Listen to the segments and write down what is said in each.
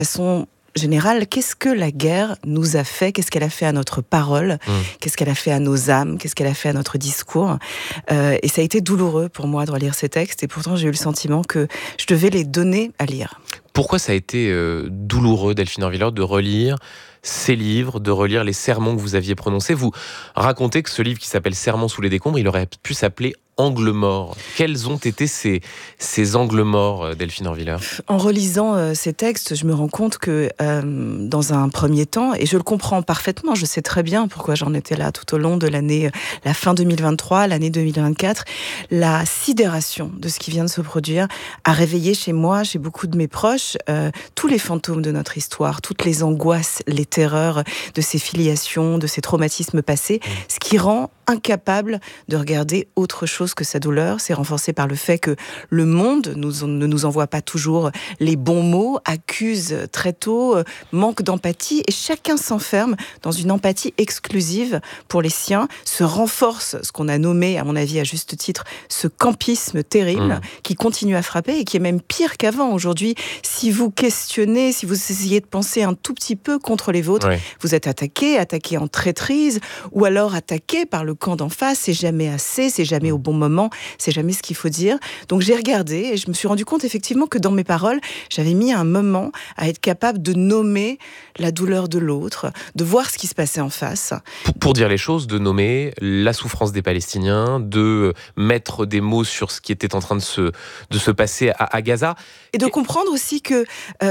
façon générale, qu'est-ce que la guerre nous a fait ? Qu'est-ce qu'elle a fait à notre parole ? Qu'est-ce qu'elle a fait à nos âmes ? Qu'est-ce qu'elle a fait à notre discours ? Et ça a été douloureux pour moi de relire ces textes, et pourtant j'ai eu le sentiment que je devais les donner à lire. Pourquoi ça a été douloureux, Delphine Orviller, de relire ces livres, de relire les sermons que vous aviez prononcés ? Vous racontez que ce livre qui s'appelle « Sermons sous les décombres », il aurait pu s'appeler « Angles morts ». Quels ont été ces angles morts, Delphine Orviller ? En relisant ces textes, je me rends compte que dans un premier temps, et je le comprends parfaitement, je sais très bien pourquoi j'en étais là tout au long de l'année, la fin 2023, l'année 2024, la sidération de ce qui vient de se produire a réveillé chez moi, chez beaucoup de mes proches, tous les fantômes de notre histoire, toutes les angoisses, les terreurs de ces filiations, de ces traumatismes passés, ce qui rend incapable de regarder autre chose que sa douleur. C'est renforcé par le fait que le monde ne nous envoie pas toujours les bons mots, accuse très tôt, manque d'empathie, et chacun s'enferme dans une empathie exclusive pour les siens, se renforce ce qu'on a nommé, à mon avis à juste titre, ce campisme terrible qui continue à frapper et qui est même pire qu'avant. Aujourd'hui, si vous questionnez, si vous essayez de penser un tout petit peu contre les vôtres, vous êtes attaqué en traîtrise, ou alors attaqué par le camp d'en face. C'est jamais assez, c'est jamais au bon moment, c'est jamais ce qu'il faut dire. Donc j'ai regardé et je me suis rendu compte effectivement que dans mes paroles, j'avais mis un moment à être capable de nommer la douleur de l'autre, de voir ce qui se passait en face. Pour dire les choses, de nommer la souffrance des Palestiniens, de mettre des mots sur ce qui était en train de se passer à Gaza. Et de comprendre aussi que...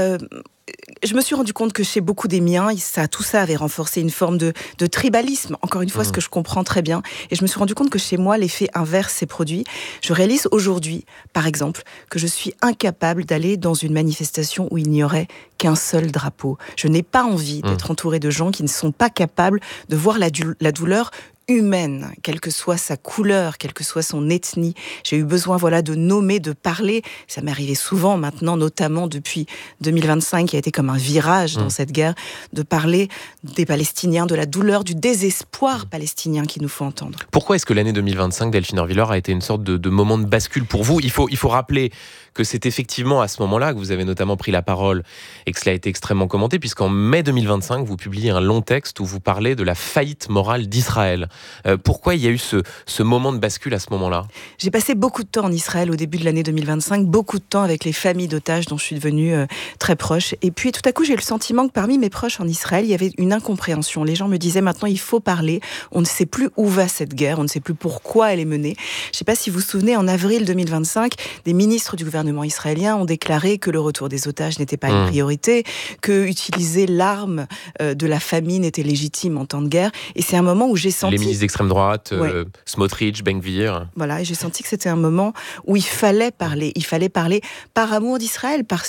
je me suis rendu compte que chez beaucoup des miens, tout ça avait renforcé une forme de tribalisme. Encore une fois, ce que je comprends très bien. Et je me suis rendu compte que chez moi, l'effet inverse s'est produit. Je réalise aujourd'hui, par exemple, que je suis incapable d'aller dans une manifestation où il n'y aurait qu'un seul drapeau. Je n'ai pas envie d'être entourée de gens qui ne sont pas capables de voir la douleur humaine, quelle que soit sa couleur, quelle que soit son ethnie. J'ai eu besoin de nommer, de parler. Ça m'est arrivé souvent maintenant, notamment depuis 2025, qui a été comme un virage dans cette guerre, de parler des Palestiniens, de la douleur, du désespoir palestinien qu'il nous faut entendre. Pourquoi est-ce que l'année 2025, Delphine Orviller, a été une sorte de moment de bascule pour vous ? Il faut rappeler que c'est effectivement à ce moment-là que vous avez notamment pris la parole et que cela a été extrêmement commenté, puisqu'en mai 2025, vous publiez un long texte où vous parlez de la faillite morale d'Israël. Pourquoi il y a eu ce moment de bascule à ce moment-là ? J'ai passé beaucoup de temps en Israël au début de l'année 2025, beaucoup de temps avec les familles d'otages dont je suis devenue très proche. Et puis tout à coup, j'ai eu le sentiment que parmi mes proches en Israël, il y avait une incompréhension. Les gens me disaient maintenant, il faut parler. On ne sait plus où va cette guerre, on ne sait plus pourquoi elle est menée. Je ne sais pas si vous vous souvenez, en avril 2025, des ministres du gouvernement israélien ont déclaré que le retour des otages n'était pas une priorité, que utiliser l'arme de la famine était légitime en temps de guerre. Et c'est un moment où j'ai senti... Les ministres d'extrême droite, Smotrich, Ben-Gvir... Voilà, et j'ai senti que c'était un moment où il fallait parler. Il fallait parler par amour d'Israël, par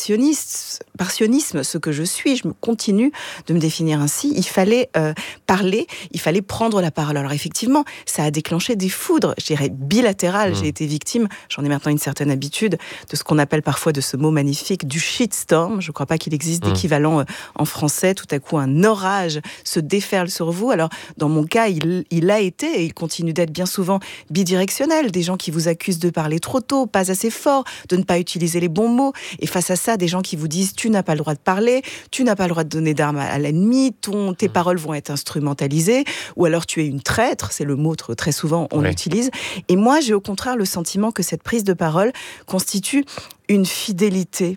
sionisme, ce que je suis. Je continue de me définir ainsi. Il fallait parler, il fallait prendre la parole. Alors effectivement, ça a déclenché des foudres, je dirais bilatérales. J'ai été victime, j'en ai maintenant une certaine habitude, de ce qu'on appelle parfois, de ce mot magnifique, du shitstorm. Je ne crois pas qu'il existe d'équivalent en français. Tout à coup, un orage se déferle sur vous. Alors, dans mon cas, il a été, et il continue d'être bien souvent bidirectionnel. Des gens qui vous accusent de parler trop tôt, pas assez fort, de ne pas utiliser les bons mots. Et face à ça, des gens qui vous disent « tu n'as pas le droit de parler, tu n'as pas le droit de donner d'armes à l'ennemi, tes paroles vont être instrumentalisées, ou alors tu es une traître », c'est le mot très souvent on l'utilise. Et moi, j'ai au contraire le sentiment que cette prise de parole constitue une fidélité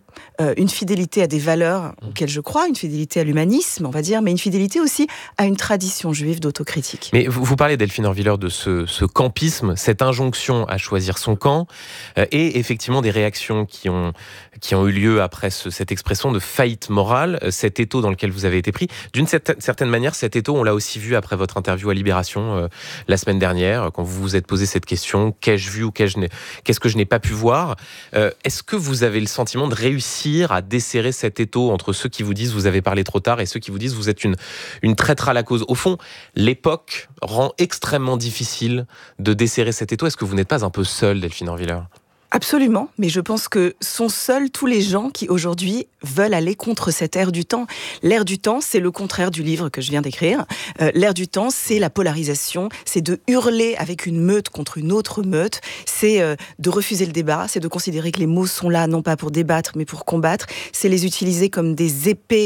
à des valeurs auxquelles je crois, une fidélité à l'humanisme, on va dire, mais une fidélité aussi à une tradition juive d'autocritique. Mais vous parlez, Delphine Orviller, de ce campisme, cette injonction à choisir son camp, et effectivement des réactions qui ont eu lieu après cette expression de faillite morale, cet étau dans lequel vous avez été pris. D'une certaine manière, cet étau, on l'a aussi vu après votre interview à Libération la semaine dernière, quand vous vous êtes posé cette question, qu'ai-je vu ou qu'est-ce que je n'ai pas pu voir ? Est-ce que vous avez le sentiment de réussir à desserrer cet étau entre ceux qui vous disent vous avez parlé trop tard et ceux qui vous disent vous êtes une traître à la cause ? Au fond, l'époque rend extrêmement difficile de desserrer cet étau. Est-ce que vous n'êtes pas un peu seul, Delphine Orviller ? Absolument, mais je pense que sont seuls tous les gens qui aujourd'hui veulent aller contre cette ère du temps. L'ère du temps, c'est le contraire du livre que je viens d'écrire. L'ère du temps, c'est la polarisation, c'est de hurler avec une meute contre une autre meute, c'est de refuser le débat, c'est de considérer que les mots sont là non pas pour débattre mais pour combattre, c'est les utiliser comme des épées